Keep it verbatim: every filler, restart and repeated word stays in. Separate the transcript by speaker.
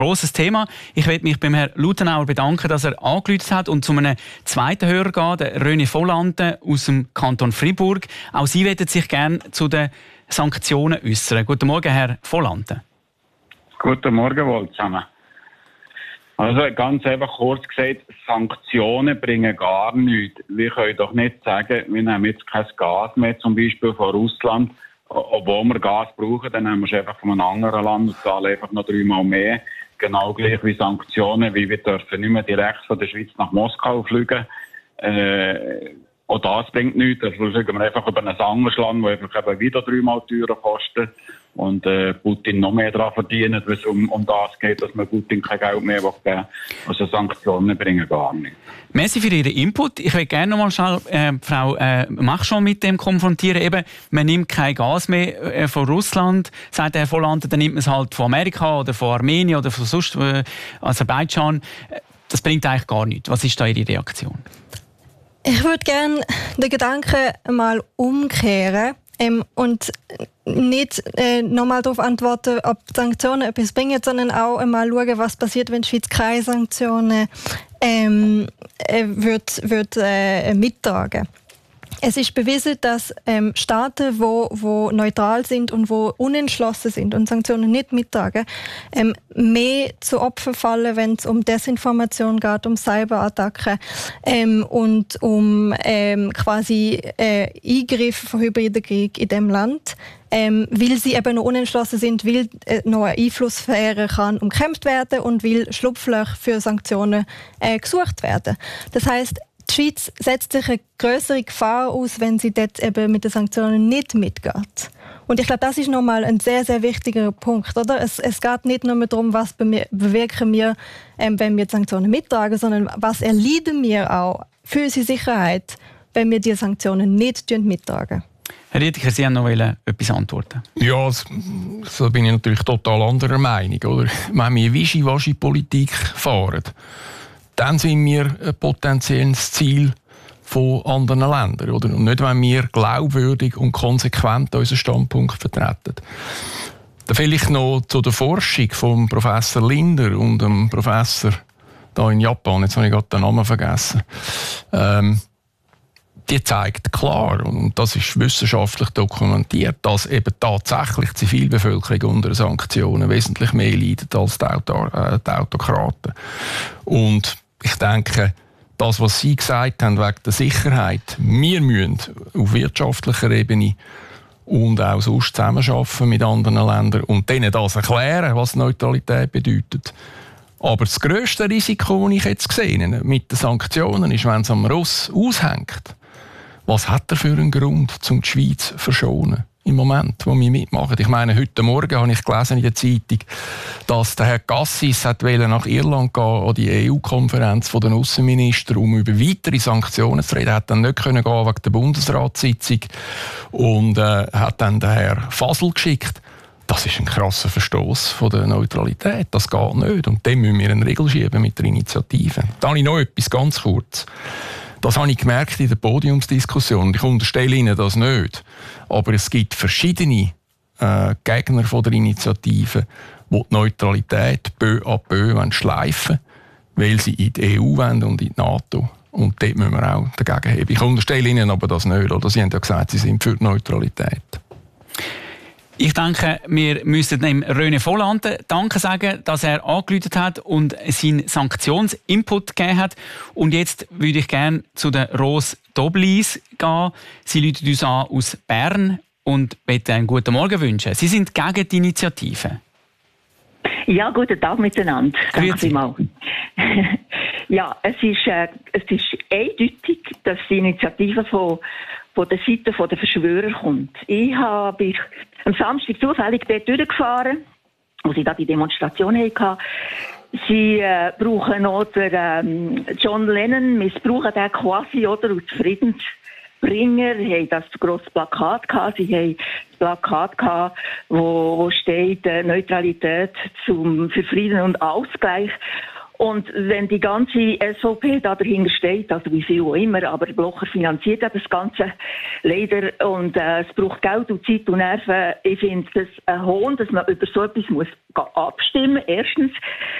Speaker 1: Grosses Thema. Ich möchte mich beim Herrn Lutenauer bedanken, dass er angerufen hat und zu einem zweiten Hörer gehen, der René Volante aus dem Kanton Fribourg. Auch Sie möchten sich gerne zu den Sanktionen äußern. Guten Morgen, Herr Volante.
Speaker 2: Guten Morgen wohl zusammen. Also ganz einfach kurz gesagt, Sanktionen bringen gar nichts. Wir können doch nicht sagen, wir nehmen jetzt kein Gas mehr, zum Beispiel von Russland, obwohl wir Gas brauchen, dann nehmen wir es einfach von einem anderen Land und zahlen einfach noch dreimal mehr. Genau gleich wie Sanktionen, wie wir dürfen nicht mehr direkt von der Schweiz nach Moskau fliegen. Äh, auch das bringt nichts. Da fliegen wir einfach über ein anderes Land, das einfach eben wieder dreimal teurer kostet. Und äh, Putin noch mehr daran verdienen, wenn es um, um das geht, dass man Putin kein Geld mehr geben will. Also Sanktionen bringen gar nichts.
Speaker 1: Merci für Ihren Input. Ich will gerne noch mal schnell äh, Frau äh, Mach schon mit dem konfrontieren. Eben, man nimmt kein Gas mehr äh, von Russland, sagt Herr Volante, dann nimmt man es halt von Amerika oder von Armenien oder von sonst äh, Aserbaidschan. Das bringt eigentlich gar nichts. Was ist da Ihre Reaktion?
Speaker 3: Ich würde gerne den Gedanken mal umkehren. Ähm, und nicht äh, nochmal darauf antworten, ob Sanktionen etwas bringen, sondern auch einmal schauen, was passiert, wenn die Schweiz keine Sanktionen ähm, äh, wird, wird, äh, mittragen. Es ist bewiesen, dass ähm, Staaten, wo, wo neutral sind und wo unentschlossen sind und Sanktionen nicht mittragen, ähm, mehr zu Opfern fallen, wenn es um Desinformation geht, um Cyberattacken ähm, und um ähm, quasi äh, Eingriffe von hybriden Krieg in dem Land. Ähm, weil sie eben noch unentschlossen sind, weil äh, noch eine Einflusssphäre kann umkämpft werden und weil Schlupflöcher für Sanktionen äh, gesucht werden. Das heisst, die Schweiz setzt sich eine größere Gefahr aus, wenn sie dort eben mit den Sanktionen nicht mitgeht. Und ich glaube, das ist nochmal ein sehr, sehr wichtiger Punkt. Oder? Es, es geht nicht nur darum, was bewirken wir, ähm, wenn wir die Sanktionen mittragen, sondern was erleiden wir auch für unsere Sicherheit, wenn wir die Sanktionen nicht mittragen.
Speaker 1: Herr Riedeker, Sie haben noch etwas antworten.
Speaker 4: Ja, so bin ich natürlich total anderer Meinung. Oder? Wenn wir Wischiwaschi-Politik fahren, dann sind wir ein potenzielles Ziel von anderen Ländern. Oder? Und nicht, wenn wir glaubwürdig und konsequent unseren Standpunkt vertreten. Dann vielleicht noch zu der Forschung von Professor Linder und dem Professor da in Japan, jetzt habe ich gerade den Namen vergessen. Ähm, die zeigt klar, und das ist wissenschaftlich dokumentiert, dass eben tatsächlich die Zivilbevölkerung unter Sanktionen wesentlich mehr leidet als die, Auto, äh, die Autokraten. Und ich denke, das, was Sie gesagt haben wegen der Sicherheit, wir müssen auf wirtschaftlicher Ebene und auch sonst zusammenarbeiten mit anderen Ländern und denen das erklären, was Neutralität bedeutet. Aber das grösste Risiko, das ich jetzt gesehen mit den Sanktionen, ist, wenn es am Russ aushängt. Was hat er für einen Grund, um die Schweiz zu verschonen? Im Moment, wo wir mitmachen. Ich meine, heute Morgen habe ich gelesen in der Zeitung, dass der Herr Cassis nach Irland gehen an die E U-Konferenz der Aussenminister, um über weitere Sanktionen zu reden. Er hat dann nicht können gehen wegen der Bundesratssitzung und äh, hat dann den Herrn Fasel geschickt. Das ist ein krasser Verstoß von der Neutralität. Das geht nicht. Und dem müssen wir einen Riegel schieben mit der Initiative. Da habe ich noch etwas ganz kurz. Das habe ich gemerkt in der Podiumsdiskussion. Ich unterstelle Ihnen das nicht. Aber es gibt verschiedene äh, Gegner von der Initiative, die die Neutralität peu à peu schleifen wollen, weil sie in die E U wollen und in die NATO. Und dort müssen wir auch dagegen heben. Ich unterstelle Ihnen aber das nicht. Oder? Sie haben ja gesagt, Sie sind für die Neutralität.
Speaker 1: Ich denke, wir müssen dem René Volante Danke sagen, dass er angerufen hat und seinen Sanktionsinput gegeben hat. Und jetzt würde ich gerne zu der Rose Doblis gehen. Sie ruft uns an aus Bern und möchte einen guten Morgen wünschen. Sie sind gegen die Initiative.
Speaker 5: Ja, guten Tag miteinander. Danke vielmals. Ja, es ist, äh, es ist eindeutig, dass die Initiative von, von der Seite der Verschwörer kommt. Ich habe am Samstag zufällig dort durchgefahren, wo sie da die Demonstration hatten. Sie äh, brauchen oder ähm, John Lennon missbrauchen den quasi oder als Friedensbringer. Sie haben das grosses Plakat gehabt. Sie haben das Plakat gehabt, wo, wo steht äh, Neutralität zum, für Frieden und Ausgleich. Und wenn die ganze S V P da dahinter steht, also wie viel auch immer, aber Blocher finanziert das Ganze leider und äh, es braucht Geld und Zeit und Nerven. Ich finde das ein Hohn, dass man über so etwas muss abstimmen muss. Erstens.